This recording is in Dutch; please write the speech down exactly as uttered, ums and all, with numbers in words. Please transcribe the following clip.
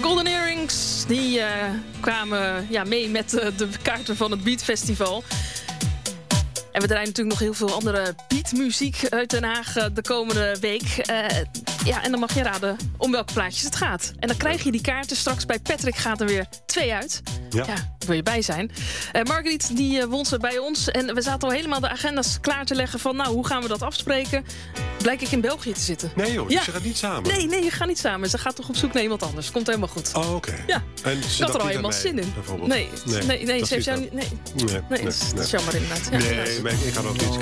Golden Earrings die uh, kwamen ja, mee met uh, de kaarten van het Beat Festival. En we draaien natuurlijk nog heel veel andere beatmuziek uit Den Haag uh, de komende week. Uh, ja, en dan mag je raden om welke plaatjes het gaat. En dan krijg je die kaarten. Straks bij Patrick gaat er weer twee uit. Ja, ja daar wil je bij zijn. Uh, Marguerite die uh, won ze bij ons. En we zaten al helemaal de agenda's klaar te leggen van... nou, hoe gaan we dat afspreken? Blijk ik in België te zitten. Nee joh, ja. dus je gaat niet samen? Nee, nee, je gaat niet samen. Ze gaat toch op zoek naar iemand anders. Komt helemaal goed. Oh, oké. Okay. Ja, en ik had er al helemaal zin in. Bijvoorbeeld? Nee, nee, nee, nee ze heeft jou niet... Nee, nee, nee, nee, dat nee. is jammer inderdaad. Ja, nee, maar ik ga ook niet.